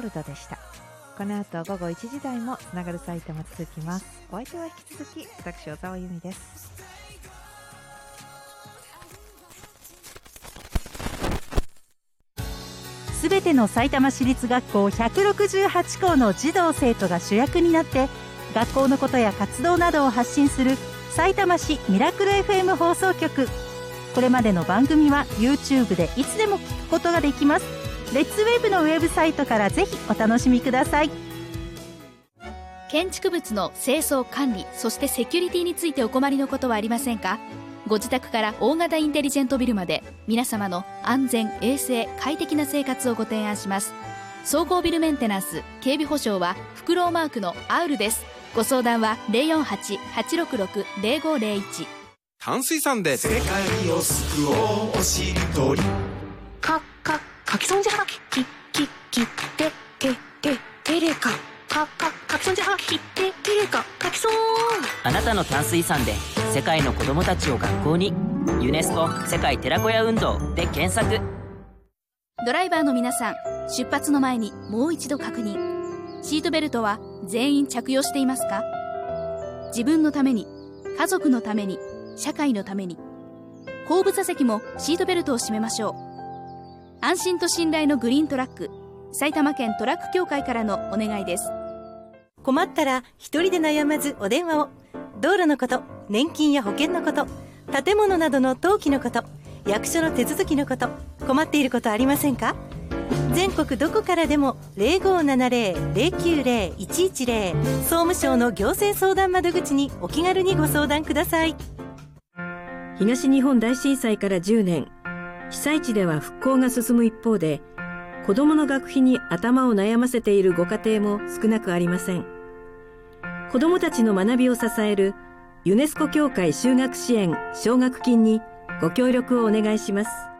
ルドでした。この後午後1時台もつながる埼玉続きます。お相手は引き続き私小沢由美です。 すべての埼玉市立学校168校の児童生徒が主役になって学校のことや活動などを発信する埼玉市ミラクル FM 放送局。これまでの番組は YouTube でいつでも聞くことができます。レッツウェブのウェブサイトからぜひお楽しみください。 建築物の清掃管理、そしてセキュリティについてお困りのことはありませんか？ご自宅から大型インテリジェントビルまで皆様の安全衛生快適な生活をご提案します。総合ビルメンテナンス警備保障はフクロウマークのアウルです。ご相談は 048-866-0501。 淡水さんで世界を救おうおしりとりかきそんじゃはきててれかかきそんじゃはきてれかかきそん。 あなたの淡水さんで世界の子どもたちを学校に。ユネスコ世界寺子屋運動で検索。 ドライバーの皆さん、出発の前にもう一度確認。シートベルトは全員着用していますか？自分のために、家族のために、社会のために。後部座席もシートベルトを締めましょう。安心と信頼のグリーントラック、埼玉県トラック協会からのお願いです。 困ったら一人で悩まずお電話を。道路のこと、年金や保険のこと、建物などの登記のこと、役所の手続きのこと、困っていることありませんか？全国どこからでも 0570-090-110 総務省の行政相談窓口にお気軽にご相談ください。 東日本大震災から10年、被災地では復興が進む一方で、子どもの学費に頭を悩ませているご家庭も少なくありません。子どもたちの学びを支えるユネスコ協会就学支援奨学金にご協力をお願いします。